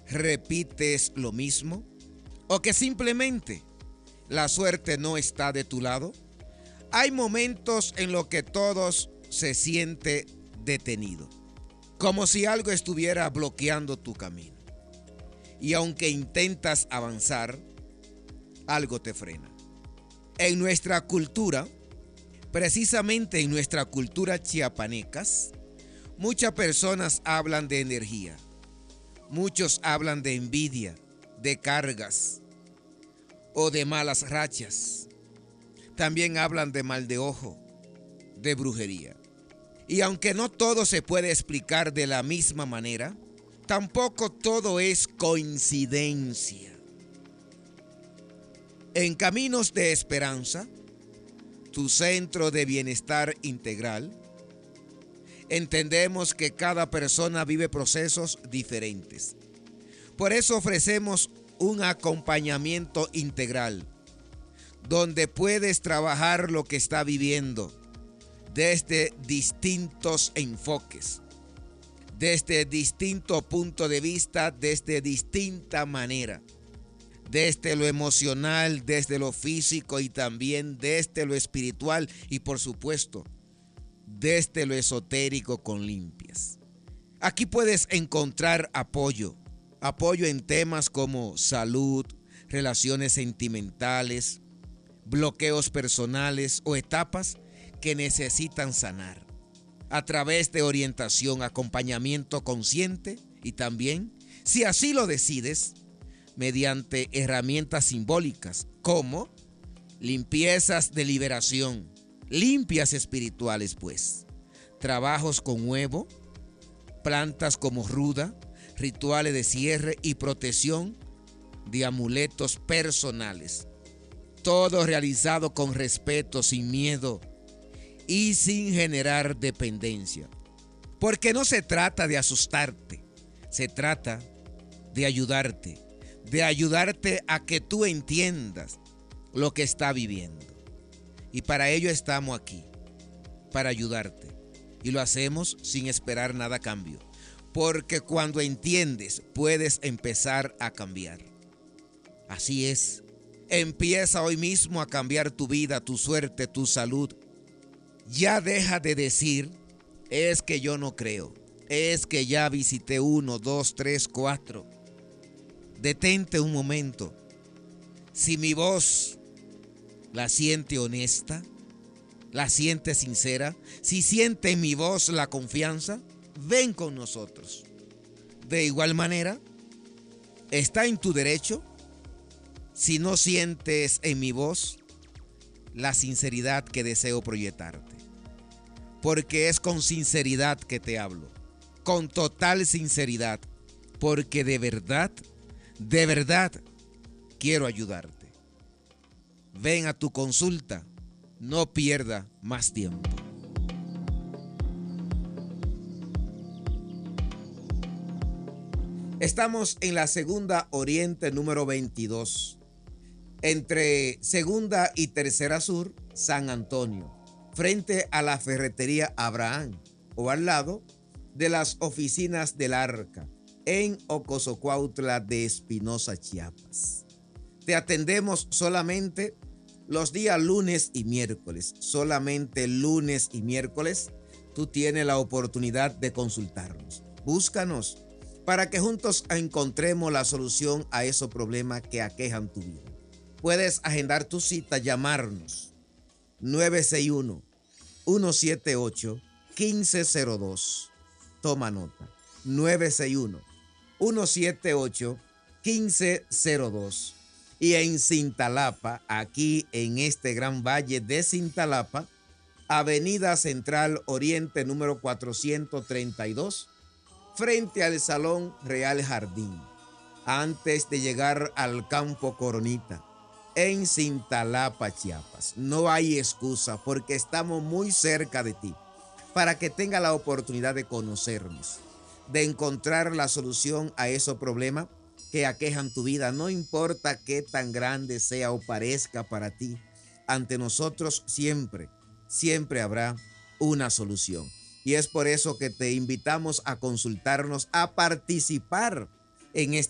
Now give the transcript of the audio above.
repites lo mismo? ¿O que simplemente la suerte no está de tu lado? Hay momentos en los que todo se siente detenido, como si algo estuviera bloqueando tu camino. Y aunque intentas avanzar, algo te frena. En nuestra cultura, precisamente en nuestra cultura chiapanecas, muchas personas hablan de energía. Muchos hablan de envidia, de cargas o de malas rachas. También hablan de mal de ojo, de brujería. Y aunque no todo se puede explicar de la misma manera, tampoco todo es coincidencia. En Caminos de Esperanza, tu centro de bienestar integral, entendemos que cada persona vive procesos diferentes. Por eso ofrecemos un acompañamiento integral, donde puedes trabajar lo que está viviendo desde distintos enfoques, desde distinto punto de vista, desde distinta manera, desde lo emocional, desde lo físico y también desde lo espiritual y por supuesto desde lo esotérico con limpias. Aquí puedes encontrar apoyo en temas como salud, relaciones sentimentales, bloqueos personales o etapas que necesitan sanar, a través de orientación, acompañamiento consciente y también, si así lo decides, mediante herramientas simbólicas como limpiezas de liberación, limpias espirituales pues, trabajos con huevo, plantas como ruda, rituales de cierre y protección de amuletos personales. Todo realizado con respeto, sin miedo y sin generar dependencia. Porque no se trata de asustarte, se trata de ayudarte a que tú entiendas lo que está viviendo. Y para ello estamos aquí, para ayudarte. Y lo hacemos sin esperar nada a cambio. Porque cuando entiendes, puedes empezar a cambiar. Así es. Empieza hoy mismo a cambiar tu vida, tu suerte, tu salud. Ya deja de decir, es que yo no creo. Es que ya visité 1, 2, 3, 4. Detente un momento. Si mi voz la siente honesta, la siente sincera, si siente en mi voz la confianza, ven con nosotros. De igual manera, está en tu derecho si no sientes en mi voz la sinceridad que deseo proyectarte. Porque es con sinceridad que te hablo, con total sinceridad, porque de verdad quiero ayudarte. Ven a tu consulta, no pierda más tiempo. Estamos en la Segunda Oriente número 22, entre Segunda y Tercera Sur, San Antonio, frente a la ferretería Abraham o al lado de las oficinas del Arca, en Ocosocuautla de Espinosa, Chiapas. Te atendemos solamente los días lunes y miércoles. Solamente lunes y miércoles tú tienes la oportunidad de consultarnos. Búscanos para que juntos encontremos la solución a esos problemas que aquejan tu vida. Puedes agendar tu cita, llamarnos 961-178-1502. Toma nota. 961-178-1502. Y en Cintalapa, aquí en este gran valle de Cintalapa, Avenida Central Oriente número 432, frente al Salón Real Jardín, antes de llegar al Campo Coronita, en Cintalapa, Chiapas. No hay excusa porque estamos muy cerca de ti, para que tenga la oportunidad de conocernos, de encontrar la solución a esos problemas que aquejan tu vida. No importa qué tan grande sea o parezca para ti, ante nosotros siempre habrá una solución. Y es por eso que te invitamos a consultarnos, a participar en